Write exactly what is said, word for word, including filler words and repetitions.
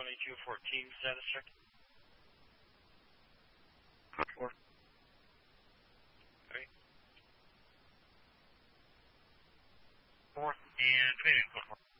twenty-two fourteen status check. Four. Okay. Four. And training, four.